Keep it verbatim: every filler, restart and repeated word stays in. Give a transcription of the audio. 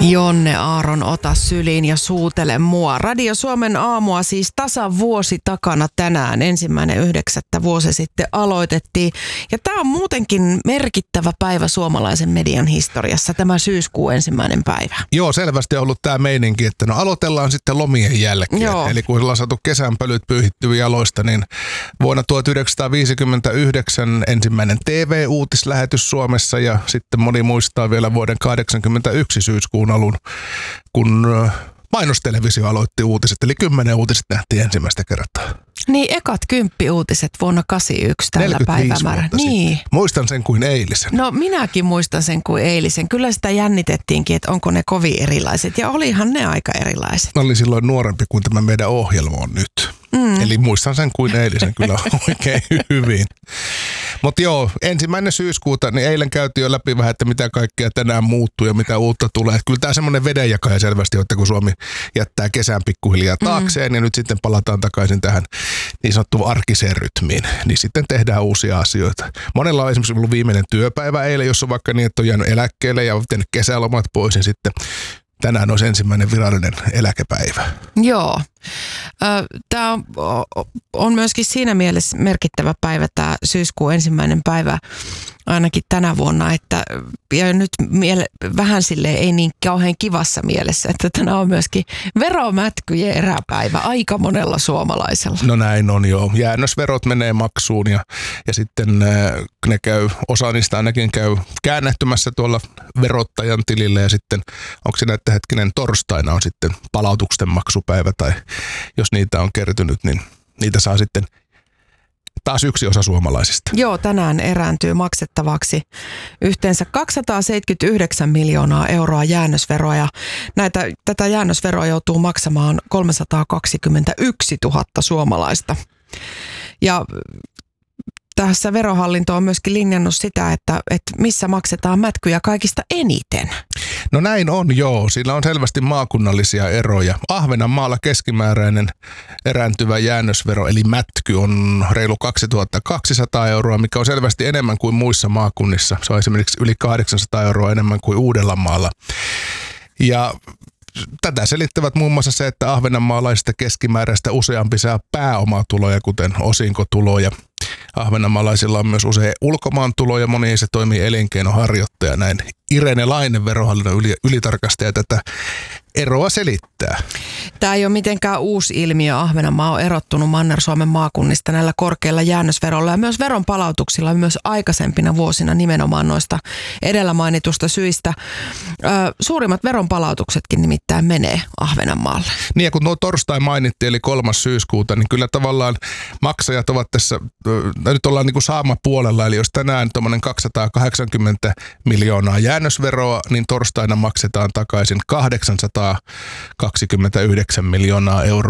Jonne Aaron, ota syliin ja suutele mua. Radio Suomen aamua siis tasan vuosi takana tänään. Ensimmäinen yhdeksättä vuosi sitten aloitettiin. Ja tämä on muutenkin merkittävä päivä suomalaisen median historiassa, tämä syyskuun ensimmäinen päivä. Joo, selvästi on ollut tämä meininki, että no aloitellaan sitten lomien jälkeen. Joo. Eli kun ollaan saatu kesän pölyt pyyhittyä jaloista, niin vuonna tuhatyhdeksänsataaviisikymmentäyhdeksän ensimmäinen T V-uutislähetys Suomessa ja sitten moni muistaa vielä vuoden kahdeksankymmentäyksi syyskuun alun, kun mainostelevisio aloitti uutiset, eli kymmenen uutiset nähtiin ensimmäistä kertaa. Niin, ekat kymppi-uutiset vuonna kahdeksankymmentäyksi tällä päivämäärä. Niin. Muistan sen kuin eilisen. No minäkin muistan sen kuin eilisen. Kyllä sitä jännitettiinkin, että onko ne kovin erilaiset. Ja olihan ne aika erilaiset. Mä olin silloin nuorempi kuin tämä meidän ohjelma on nyt. Mm. Eli muistan sen kuin eilisen kyllä oikein hyvin. Mutta joo, ensimmäinen syyskuuta, niin eilen käytiin jo läpi vähän, että mitä kaikkea tänään muuttuu ja mitä uutta tulee. Kyllä tämä semmoinen vedenjakaja selvästi, että kun Suomi jättää kesän pikkuhiljaa taakseen mm. ja nyt sitten palataan takaisin tähän niin sanottuun arkiseen rytmiin, niin sitten tehdään uusia asioita. Monella on esimerkiksi ollut viimeinen työpäivä eilen, jos on vaikka niin, että on jäänyt eläkkeelle ja on tehnyt kesälomat pois, niin sitten tänään olisi ensimmäinen virallinen eläkepäivä. Joo. Tämä on myöskin siinä mielessä merkittävä päivä, tämä syyskuun ensimmäinen päivä ainakin tänä vuonna, että ja nyt miele, vähän silleen ei niin kauhean kivassa mielessä, että tänään on myöskin veromätkyjen eräpäivä aika monella suomalaisella. No näin on joo. Jäännösverot menee maksuun ja, ja sitten ne käy, osa niistä ainakin käy käännähtymässä tuolla verottajan tilille ja sitten onko siinä, että hetkinen torstaina on sitten palautuksen maksupäivä tai jos niitä on kertynyt, niin niitä saa sitten taas yksi osa suomalaisista. Joo, tänään erääntyy maksettavaksi yhteensä kaksisataaseitsemänkymmentäyhdeksän miljoonaa euroa jäännösveroa ja näitä, tätä jäännösveroa joutuu maksamaan kolmesataakaksikymmentäyksituhatta suomalaista. Ja tässä verohallinto on myöskin linjannut sitä, että, että missä maksetaan mätkyjä kaikista eniten. No näin on, joo. Sillä on selvästi maakunnallisia eroja. Ahvenanmaalla keskimääräinen erääntyvä jäännösvero, eli mätky, on reilu kaksituhattakaksisataa euroa, mikä on selvästi enemmän kuin muissa maakunnissa. Se on esimerkiksi yli kahdeksansataa euroa enemmän kuin Uudellamaalla. Ja tätä selittävät muun muassa se, että ahvenanmaalaisista keskimääräistä useampi saa pääomatuloja, kuten osinkotuloja. Ahvenanmaalaisilla on myös usein ulkomaan tuloja, moni se toimii elinkeinoharjoittaja. Näin Irene Laine, verohallinnon yli, ylitarkastaja, tätä eroa selittää. Tämä ei ole mitenkään uusi ilmiö. Ahvenanmaa on erottunut Manner-Suomen maakunnista näillä korkeilla jäännösverolla ja myös veron palautuksilla myös aikaisempina vuosina nimenomaan noista edellä mainitusta syistä. Ö, suurimmat veron palautuksetkin nimittäin menee Ahvenanmaalle. Niin ja kun nuo torstai mainittiin, eli kolmas syyskuuta, niin kyllä tavallaan maksajat ovat tässä, nyt ollaan niin kuin saama puolella, eli jos tänään tuommoinen kaksisataakahdeksankymmentä miljoonaa jäännösveroa, niin torstaina maksetaan takaisin kahdeksansataakaksikymmentäyhdeksän miljoonaa euroa.